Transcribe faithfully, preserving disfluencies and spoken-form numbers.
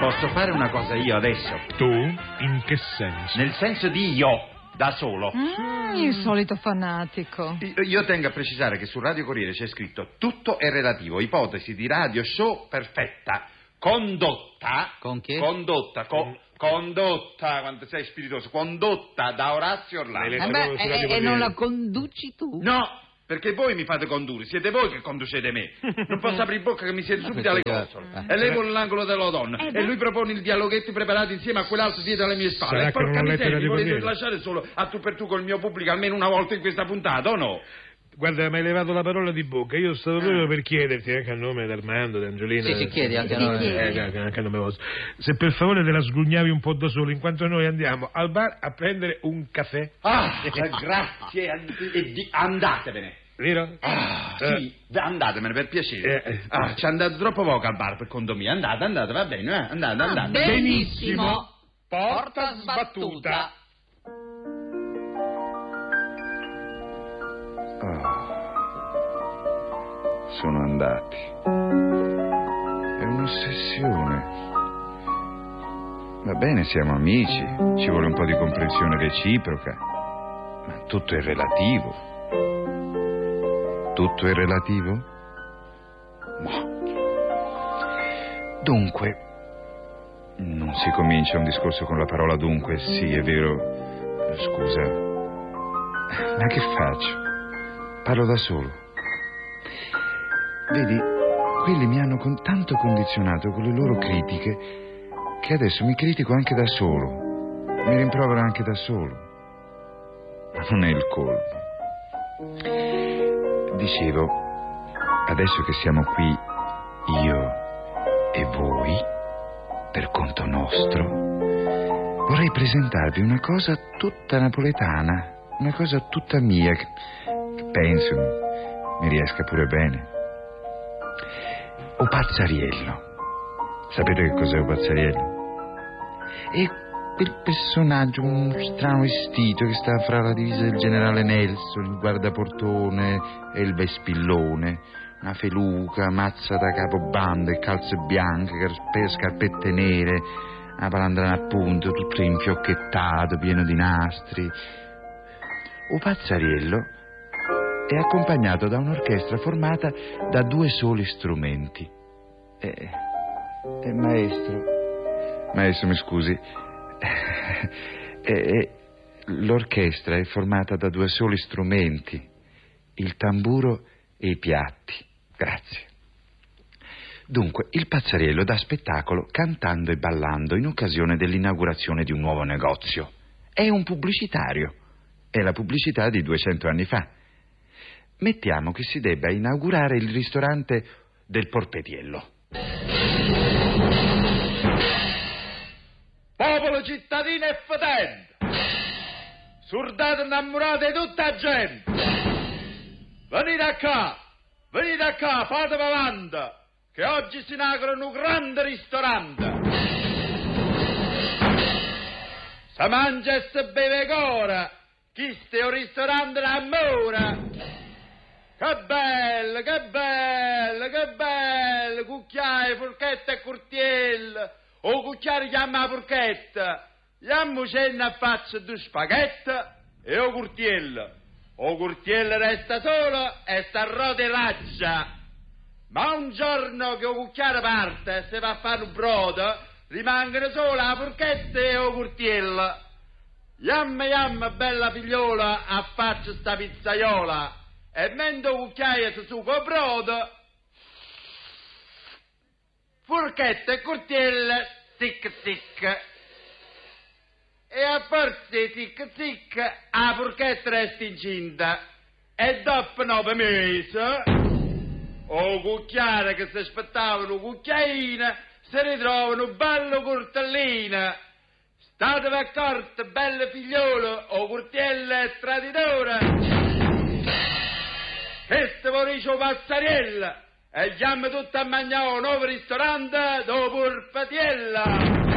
Posso fare una cosa io adesso? Tu? In che senso? Nel senso di io, da solo. Mm, il solito fanatico. Io, io tengo a precisare che sul Radio Corriere c'è scritto tutto è relativo, ipotesi di radio show perfetta, condotta... Con chi? Condotta, co- condotta, quando sei spiritoso, condotta da Orazio Orlando. Lei Eh beh, su Radio e, e Corriere. non la conduci tu? No, perché voi mi fate condurre, siete voi che conducete me. Non posso aprire bocca che mi siete subito alle costole. E lei vuole l'angolo della donna. Eh e beh. lui propone il dialoghetto preparato insieme a quell'altro dietro alle mie spalle. Sarà E che non porca ho letto miseria, mi Radio volete Corriere. lasciare solo a tu per tu col mio pubblico almeno una volta in questa puntata, o no? Guarda, mi hai levato la parola di bocca. Io stavo proprio per chiederti, anche a nome di Armando, di Angiolina... Sì, ci chiedi anche a Sì, noi. chiedi. Eh, anche anche a nome vostro. Se per favore te la sgrugnavi un po' da solo, in quanto noi andiamo al bar a prendere un caffè. Ah, grazie, and- e di- andatevene. Vero? Ah, Eh. sì, andatemene per piacere. Eh, eh. Ah, ci andate troppo poco al bar per conto mio. Andate, andate, va bene, eh? Andate, Ah, andate. benissimo. Porta sbattuta. Sono andati. È un'ossessione. Va bene, siamo amici, ci vuole un po' di comprensione reciproca, ma tutto è relativo. Tutto è relativo? Boh. Dunque, non si comincia un discorso con la parola dunque, sì, è vero. Scusa, ma che faccio? Parlo da solo. Vedi, quelli mi hanno con tanto condizionato con le loro critiche che adesso mi critico anche da solo. Mi rimprovero anche da solo. Ma non è il colmo. Dicevo, adesso che siamo qui, io e voi, per conto nostro, vorrei presentarvi una cosa tutta napoletana, una cosa tutta mia, che, che penso mi riesca pure bene. O Pazzariello. Sapete che cos'è o Pazzariello? È quel personaggio, un strano vestito che sta fra la divisa del generale Nelson, il guardaportone e il vespillone, una feluca, mazza da capobanda e calze bianche, carpe- scarpette nere, una palandrana a punto, tutto infiocchettato, pieno di nastri. O Pazzariello è accompagnato da un'orchestra formata da due soli strumenti. Eh, eh, maestro, maestro mi scusi, eh, eh, l'orchestra è formata da due soli strumenti, il tamburo e i piatti. Grazie. Dunque, il Pazzariello dà spettacolo cantando e ballando in occasione dell'inaugurazione di un nuovo negozio. È un pubblicitario, è la pubblicità di duecento anni fa. Mettiamo che si debba inaugurare il ristorante del Porpetiello. Popolo cittadino e fedente, surdate innamorate di tutta la gente, venite qua, venite qua, fatevi avanti, che oggi si inaugura un grande ristorante. Si mangia e si beve ancora, chi sta è un ristorante d'amore. Che bello, che bello, che bello, cucchiaio, forchetta e curtiello. O cucchiaio chiama la forchetta, chiama cenno a faccia due spaghetti e o curtiello. O curtiello resta solo e sta a rotelaccia. Ma un giorno che o cucchiaio parte e si va a fare un brodo, rimangono solo la forchetta e o curtiello. Yamma yamma bella figliola, affaccia sta pizzaiola. E mentre un cucchiaio si suca il brodo, forchetta e curtiella, tic tic. E a forza tic tic, la forchetta resta incinta. E dopo nove mesi, o cucchiaio che si aspettavano cucchiaina, si ritrovano bello curtellina. Statevi accorti, belle figliolo, o curtiella è traditore. Questo vorrei Pazzariello e chiama tutto a mangiare un nuovo ristorante dopo il Patiella.